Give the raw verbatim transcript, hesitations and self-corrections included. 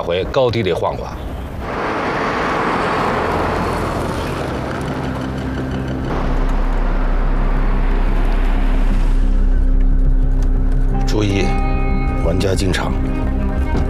下回高低得换换。注意，玩家进场。